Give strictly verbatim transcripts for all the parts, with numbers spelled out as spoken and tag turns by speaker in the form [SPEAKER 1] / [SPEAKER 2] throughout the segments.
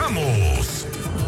[SPEAKER 1] ¡Comenzamos!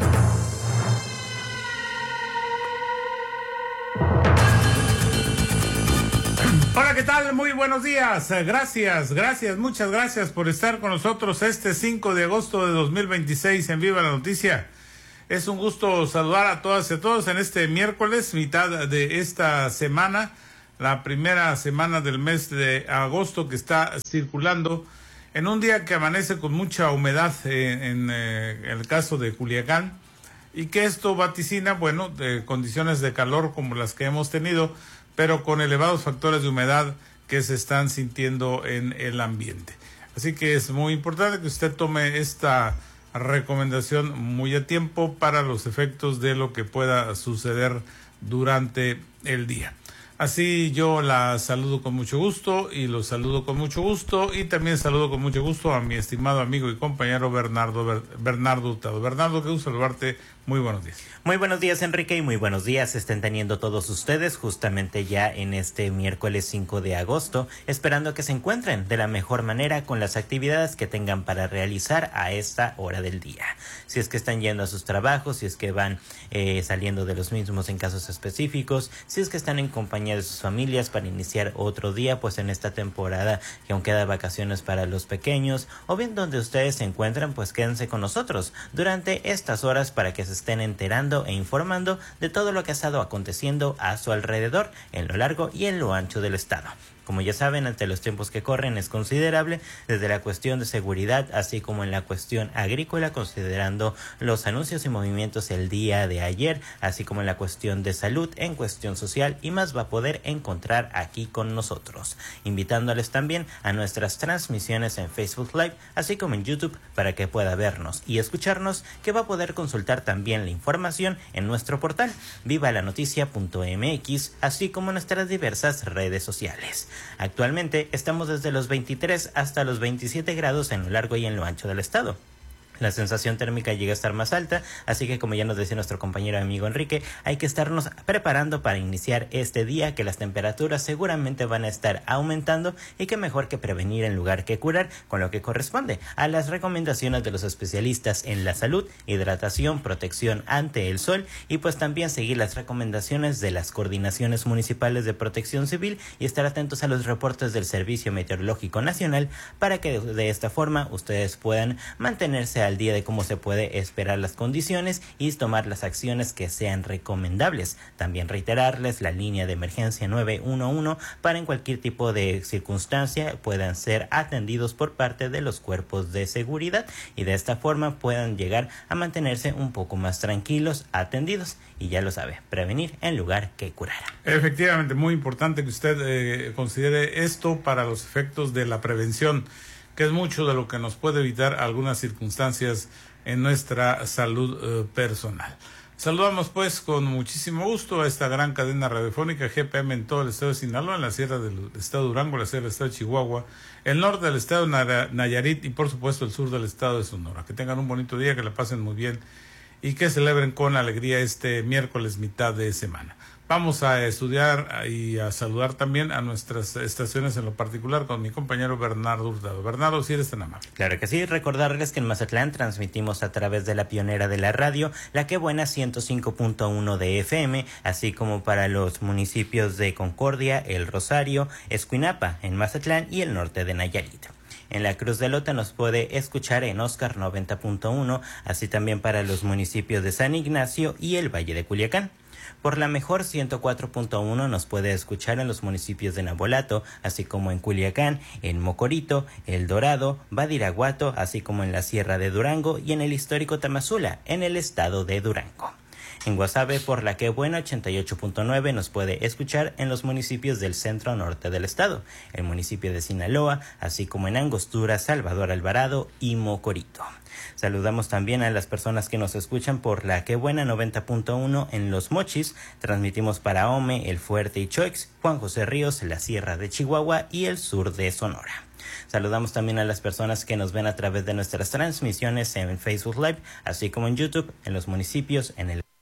[SPEAKER 2] Hola, ¿qué tal? Muy buenos días. Gracias, gracias, muchas gracias por estar con nosotros este cinco de agosto de dos mil veintiséis en Viva la Noticia. Es un gusto saludar a todas y a todos en este miércoles, mitad de esta semana, la primera semana del mes de agosto que está circulando en un día que amanece con mucha humedad en, en, eh, en el caso de Culiacán, y que esto vaticina, bueno, de condiciones de calor como las que hemos tenido, pero con elevados factores de humedad que se están sintiendo en el ambiente. Así que es muy importante que usted tome esta recomendación muy a tiempo para los efectos de lo que pueda suceder durante el día. Así yo la saludo con mucho gusto y los saludo con mucho gusto y también saludo con mucho gusto a mi estimado amigo y compañero Bernardo Ber, Bernardo Hurtado. Bernardo, qué gusto saludarte. Muy buenos días.
[SPEAKER 3] Muy buenos días, Enrique, y muy buenos días estén teniendo todos ustedes justamente ya en este miércoles cinco de agosto, esperando que se encuentren de la mejor manera con las actividades que tengan para realizar a esta hora del día. Si es que están yendo a sus trabajos, si es que van eh, saliendo de los mismos en casos específicos, si es que están en compañía de sus familias para iniciar otro día, pues en esta temporada que aún queda vacaciones para los pequeños, o bien donde ustedes se encuentran, pues quédense con nosotros durante estas horas para que se estén enterando e informando de todo lo que ha estado aconteciendo a su alrededor, en lo largo y en lo ancho del estado. Como ya saben, ante los tiempos que corren es considerable, desde la cuestión de seguridad, así como en la cuestión agrícola, considerando los anuncios y movimientos el día de ayer, así como en la cuestión de salud, en cuestión social, y más va a poder encontrar aquí con nosotros. Invitándoles también a nuestras transmisiones en Facebook Live, así como en YouTube, para que pueda vernos y escucharnos, que va a poder consultar también la información en nuestro portal, viva la noticia punto m x, así como en nuestras diversas redes sociales. Actualmente estamos desde los veintitrés hasta los veintisiete grados en lo largo y en lo ancho del estado. La sensación térmica llega a estar más alta, así que como ya nos decía nuestro compañero amigo Enrique, hay que estarnos preparando para iniciar este día, que las temperaturas seguramente van a estar aumentando y que mejor que prevenir en lugar que curar, con lo que corresponde a las recomendaciones de los especialistas en la salud, hidratación, protección ante el sol, y pues también seguir las recomendaciones de las coordinaciones municipales de protección civil y estar atentos a los reportes del Servicio Meteorológico Nacional para que de esta forma ustedes puedan mantenerse al día de cómo se puede esperar las condiciones y tomar las acciones que sean recomendables. También reiterarles la línea de emergencia nueve uno uno para en cualquier tipo de circunstancia puedan ser atendidos por parte de los cuerpos de seguridad y de esta forma puedan llegar a mantenerse un poco más tranquilos, atendidos, y ya lo sabe, prevenir en lugar que curar.
[SPEAKER 2] Efectivamente, muy importante que usted eh, considere esto para los efectos de la prevención, que es mucho de lo que nos puede evitar algunas circunstancias en nuestra salud eh, personal. Saludamos pues con muchísimo gusto a esta gran cadena radiofónica G P M en todo el estado de Sinaloa, en la sierra del estado de Durango, la sierra del estado de Chihuahua, el norte del estado de Nayarit y por supuesto el sur del estado de Sonora. Que tengan un bonito día, que la pasen muy bien y que celebren con alegría este miércoles mitad de semana. Vamos a estudiar y a saludar también a nuestras estaciones en lo particular con mi compañero Bernardo Hurtado. Bernardo, si eres tan amable.
[SPEAKER 3] Claro que sí, recordarles que en Mazatlán transmitimos a través de la pionera de la radio, La Que Buena ciento cinco punto uno de F M, así como para los municipios de Concordia, El Rosario, Escuinapa en Mazatlán y el norte de Nayarit. En la Cruz de Lota nos puede escuchar en Oscar noventa punto uno, así también para los municipios de San Ignacio y el Valle de Culiacán. Por la Mejor ciento cuatro punto uno nos puede escuchar en los municipios de Nabolato, así como en Culiacán, en Mocorito, El Dorado, Badiraguato, así como en la Sierra de Durango y en el histórico Tamazula, en el estado de Durango. En Guasave, por La Que Buena ochenta y ocho punto nueve nos puede escuchar en los municipios del centro norte del estado, el municipio de Sinaloa, así como en Angostura, Salvador Alvarado y Mocorito. Saludamos también a las personas que nos escuchan por La Que Buena noventa punto uno en Los Mochis. Transmitimos para Ome, El Fuerte y Choix, Juan José Ríos, la Sierra de Chihuahua y el sur de Sonora. Saludamos también a las personas que nos ven a través de nuestras transmisiones en Facebook Live, así como en YouTube, en los municipios, en el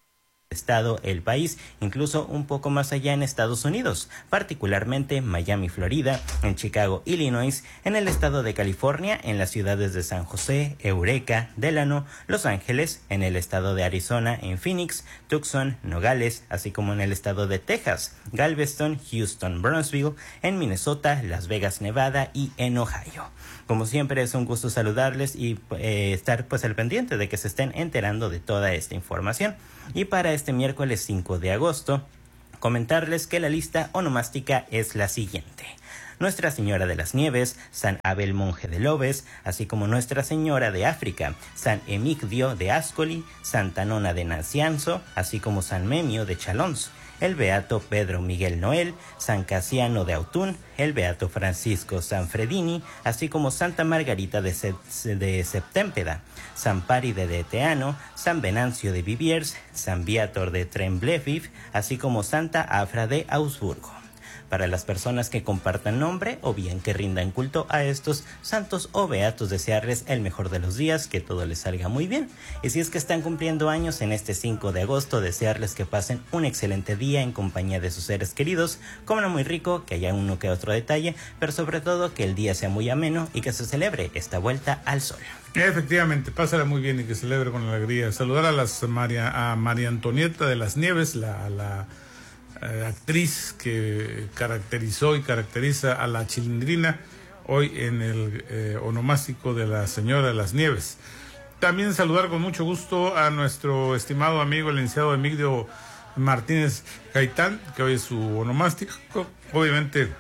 [SPEAKER 3] estado, el país, incluso un poco más allá en Estados Unidos, particularmente Miami, Florida, en Chicago, Illinois, en el estado de California, en las ciudades de San José, Eureka, Delano, Los Ángeles, en el estado de Arizona, en Phoenix, Tucson, Nogales, así como en el estado de Texas, Galveston, Houston, Brownsville, en Minnesota, Las Vegas, Nevada y en Ohio. Como siempre, es un gusto saludarles y eh, estar pues al pendiente de que se estén enterando de toda esta información. Y para este miércoles cinco de agosto, comentarles que la lista onomástica es la siguiente: Nuestra Señora de las Nieves, San Abel Monje de Lobes, así como Nuestra Señora de África, San Emigdio de Ascoli, Santa Nona de Nacianzo, así como San Memio de Chalons, el Beato Pedro Miguel Noel, San Casiano de Autun, el Beato Francisco Sanfredini, así como Santa Margarita de, Se de Septémpeda, San Paride de Teano, San Venancio de Viviers, San Viator de Trembleviv, así como Santa Afra de Augsburgo. Para las personas que compartan nombre o bien que rindan culto a estos santos o beatos, desearles el mejor de los días, que todo les salga muy bien. Y si es que están cumpliendo años en este cinco de agosto, desearles que pasen un excelente día en compañía de sus seres queridos, coman muy rico, que haya uno que otro detalle, pero sobre todo que el día sea muy ameno y que se celebre esta vuelta al sol.
[SPEAKER 2] Efectivamente, pásala muy bien y que celebre con alegría. Saludar a las María, a María Antonieta de las Nieves, la, la Eh, actriz que caracterizó y caracteriza a la Chilindrina, hoy en el eh, onomástico de la Señora de las Nieves. También saludar con mucho gusto a nuestro estimado amigo el licenciado Emigdio Martínez Gaitán, que hoy es su onomástico. Obviamente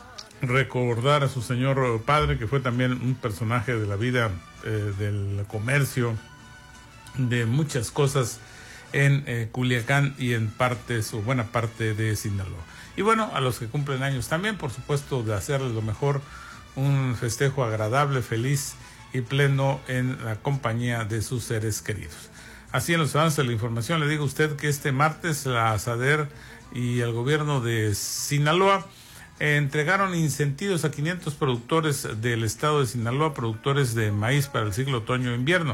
[SPEAKER 2] recordar a su señor padre, que fue también un personaje de la vida, eh, del comercio, de muchas cosas en eh, Culiacán y en partes o buena parte de Sinaloa. Y bueno, a los que cumplen años también, por supuesto, de hacerles lo mejor, un festejo agradable, feliz y pleno en la compañía de sus seres queridos. Así, en los avances de la información, le digo a usted que este martes la SADER y el gobierno de Sinaloa eh, entregaron incentivos a quinientos productores del estado de Sinaloa, productores de maíz para el ciclo otoño-invierno.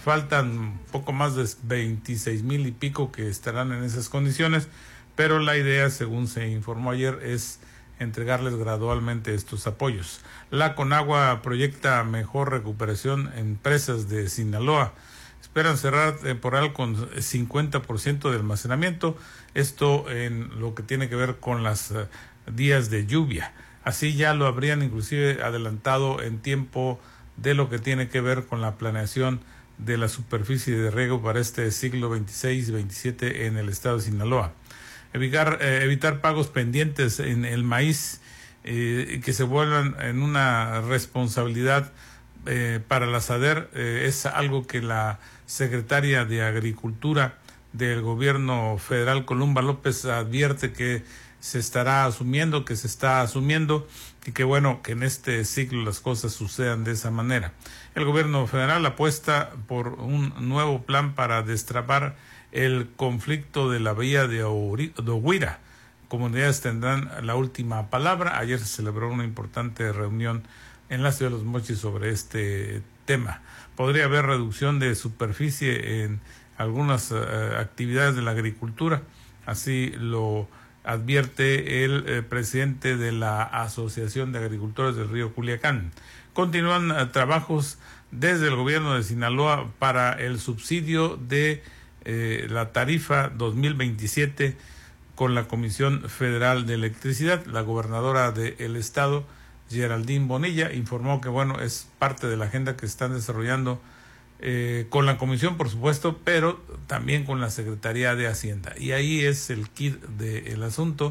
[SPEAKER 2] Faltan poco más de veintiséis mil y pico que estarán en esas condiciones, pero la idea, según se informó ayer, es entregarles gradualmente estos apoyos. La Conagua proyecta mejor recuperación en presas de Sinaloa. Esperan cerrar temporal con cincuenta por ciento de almacenamiento, esto en lo que tiene que ver con los uh, días de lluvia. Así ya lo habrían inclusive adelantado en tiempo de lo que tiene que ver con la planeación de la superficie de riego para este siglo veintiséis veintisiete en el estado de Sinaloa. Evitar, eh, evitar pagos pendientes en el maíz eh, que se vuelvan en una responsabilidad eh, para la SADER eh, es algo que la secretaria de Agricultura del gobierno federal, Columba López, advierte que se estará asumiendo, que se está asumiendo y que bueno, que en este siglo las cosas sucedan de esa manera. El gobierno federal apuesta por un nuevo plan para destrapar el conflicto de la bahía de Oguira. Comunidades tendrán la última palabra. Ayer se celebró una importante reunión en la ciudad de Los Mochis sobre este tema. Podría haber reducción de superficie en algunas uh, actividades de la agricultura, así lo advierte el eh, presidente de la Asociación de Agricultores del Río Culiacán. Continúan eh, trabajos desde el gobierno de Sinaloa para el subsidio de eh, la tarifa dos mil veintisiete con la Comisión Federal de Electricidad. La gobernadora del estado, Geraldine Bonilla, informó que bueno, es parte de la agenda que están desarrollando Eh, con la comisión, por supuesto, pero también con la Secretaría de Hacienda. Y ahí es el kit del asunto.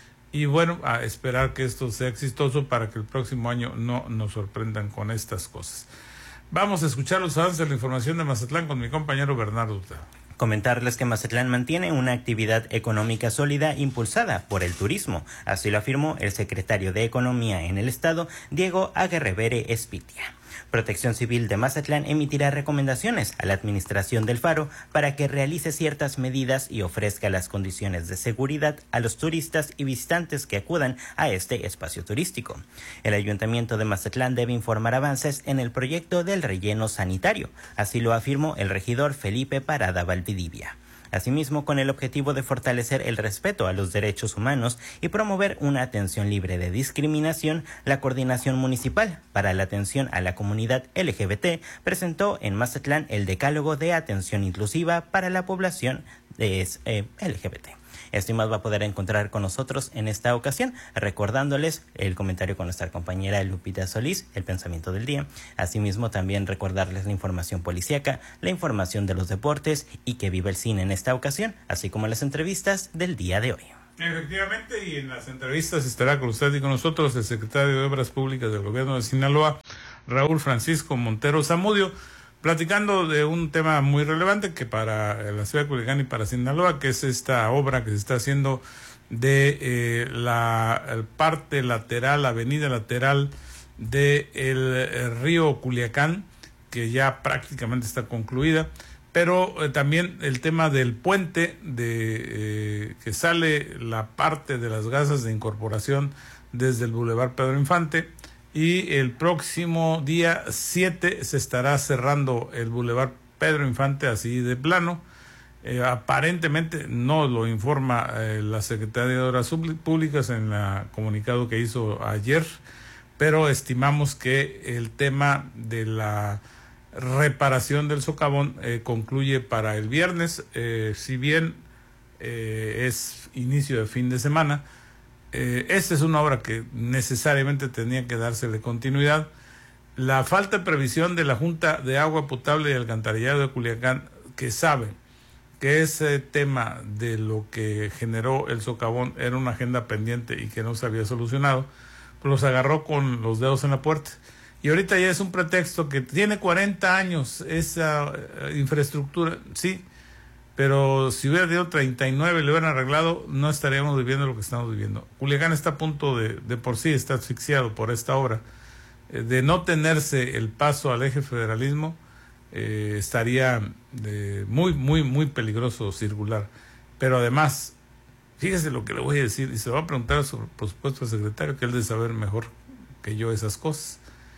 [SPEAKER 2] Y bueno, a esperar que esto sea exitoso para que el próximo año no nos sorprendan con estas cosas. Vamos a escuchar los avances de la información de Mazatlán con mi compañero Bernardo Hurtado.
[SPEAKER 3] Comentarles que Mazatlán mantiene una actividad económica sólida impulsada por el turismo. Así lo afirmó el secretario de Economía en el estado, Diego Aguerrevere Espitia. Protección Civil de Mazatlán emitirá recomendaciones a la administración del Faro para que realice ciertas medidas y ofrezca las condiciones de seguridad a los turistas y visitantes que acudan a este espacio turístico. El Ayuntamiento de Mazatlán debe informar avances en el proyecto del relleno sanitario, así lo afirmó el regidor Felipe Parada Valdivia. Asimismo, con el objetivo de fortalecer el respeto a los derechos humanos y promover una atención libre de discriminación, la Coordinación Municipal para la Atención a la Comunidad L G B T presentó en Mazatlán el Decálogo de Atención Inclusiva para la población de, eh, L G B T. Esto y más va a poder encontrar con nosotros en esta ocasión, recordándoles el comentario con nuestra compañera Lupita Solís, el pensamiento del día. Asimismo, también recordarles la información policíaca, la información de los deportes y que vive el cine en esta ocasión, así como las entrevistas del día de hoy.
[SPEAKER 2] Efectivamente, y en las entrevistas estará con usted y con nosotros el secretario de Obras Públicas del Gobierno de Sinaloa, Raúl Francisco Montero Zamudio, platicando de un tema muy relevante que para la ciudad de Culiacán y para Sinaloa, que es esta obra que se está haciendo de eh, la parte lateral, avenida lateral del de río Culiacán, que ya prácticamente está concluida, pero eh, también el tema del puente de eh, que sale la parte de las gasas de incorporación desde el Boulevard Pedro Infante. Y el próximo día siete se estará cerrando el Boulevard Pedro Infante así de plano. Eh, aparentemente no lo informa eh, la Secretaría de Obras Públicas en el comunicado que hizo ayer, pero estimamos que el tema de la reparación del socavón eh, concluye para el viernes, eh, si bien eh, es inicio de fin de semana. Eh, esta es una obra que necesariamente tenía que dársele continuidad. La falta de previsión de la Junta de Agua Potable y Alcantarillado de Culiacán, que sabe que ese tema de lo que generó el socavón era una agenda pendiente y que no se había solucionado, pues los agarró con los dedos en la puerta. Y ahorita ya es un pretexto que tiene cuarenta años esa eh, infraestructura, sí, pero si hubiera tenido treinta y nueve y le hubieran arreglado, no estaríamos viviendo lo que estamos viviendo. Culiacán está a punto de, de por sí, está asfixiado por esta obra. Eh, de no tenerse el paso al eje federalismo, eh, estaría de muy, muy, muy peligroso circular. Pero además, fíjese lo que le voy a decir, y se lo va a preguntar sobre, por supuesto, al secretario, que él debe saber mejor que yo esas cosas.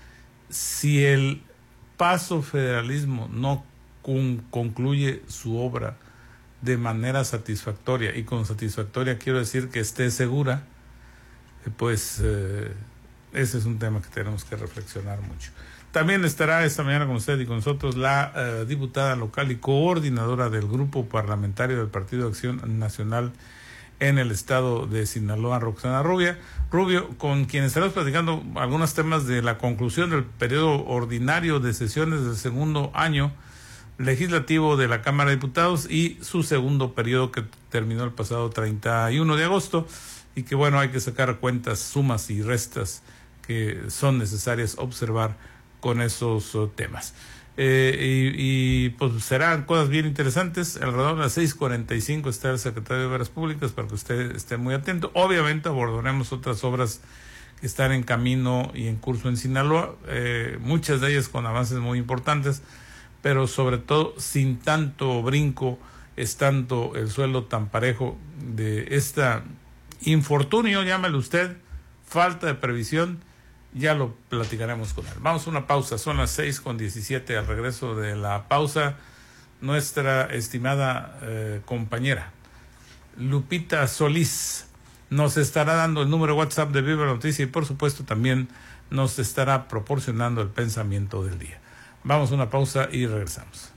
[SPEAKER 2] Si el paso federalismo no con, concluye su obra de manera satisfactoria, y con satisfactoria quiero decir que esté segura, pues eh, ese es un tema que tenemos que reflexionar mucho. También estará esta mañana con usted y con nosotros la eh, diputada local y coordinadora del grupo parlamentario del Partido de Acción Nacional en el estado de Sinaloa, Roxana Rubia, Rubio, con quien estaremos platicando algunos temas de la conclusión del periodo ordinario de sesiones del segundo año legislativo de la Cámara de Diputados y su segundo periodo que terminó el pasado treinta y uno de agosto, y que bueno, hay que sacar cuentas, sumas y restas que son necesarias observar con esos uh, temas. Eh, y, y pues serán cosas bien interesantes. Alrededor de las seis cuarenta y cinco está el secretario de Obras Públicas para que usted esté muy atento. Obviamente abordaremos otras obras que están en camino y en curso en Sinaloa, eh, muchas de ellas con avances muy importantes, pero sobre todo sin tanto brinco, estando el suelo tan parejo de esta infortunio, llámale usted, falta de previsión. Ya lo platicaremos con él. Vamos a una pausa, son las seis con diecisiete. Al regreso de la pausa, nuestra estimada eh, compañera Lupita Solís nos estará dando el número WhatsApp de Viva la Noticia y por supuesto también nos estará proporcionando el pensamiento del día. Vamos a una pausa y regresamos.